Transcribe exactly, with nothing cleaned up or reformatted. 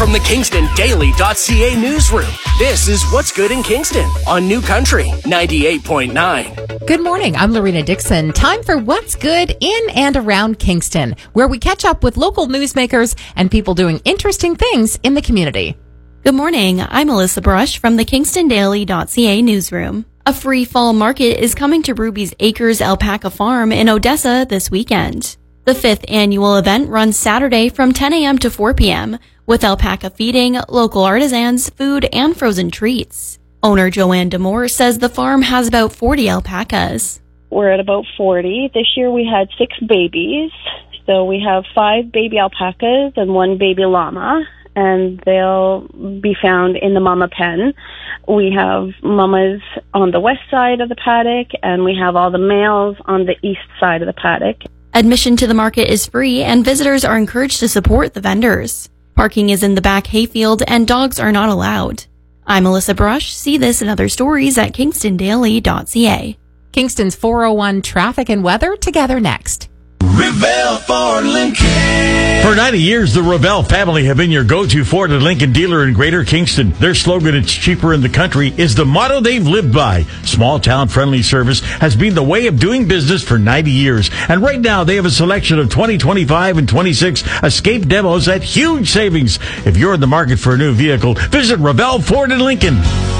from the Kingston Daily dot C A newsroom, this is What's Good in Kingston on New Country ninety-eight point nine. Good morning. I'm Lorena Dixon. Time for What's Good in and around Kingston, where we catch up with local newsmakers and people doing interesting things in the community. Good morning. I'm Melissa Brush from the Kingston Daily dot C A newsroom. A free fall market is coming to Ruby's Acres Alpaca Farm in Odessa this weekend. The fifth annual event runs Saturday from ten a.m. to four p.m. with alpaca feeding, local artisans, food, and frozen treats. Owner Joanne Demore says the farm has about forty alpacas. We're at about forty. This year we had six babies. So we have five baby alpacas and one baby llama, and they'll be found in the mama pen. We have mamas on the west side of the paddock, and we have all the males on the east side of the paddock. Admission to the market is free, and visitors are encouraged to support the vendors. Parking is in the back hayfield, and dogs are not allowed. I'm Melissa Brush. See this and other stories at Kingston Daily dot C A. Kingston's four oh one traffic and weather together next. Revell Ford Lincoln. For ninety years, the Revell family have been your go-to Ford and Lincoln dealer in Greater Kingston. Their slogan, "It's cheaper in the country," is the motto they've lived by. Small-town friendly service has been the way of doing business for ninety years. And right now, they have a selection of twenty twenty-five and twenty-six Escape demos at huge savings. If you're in the market for a new vehicle, visit Revell Ford and Lincoln.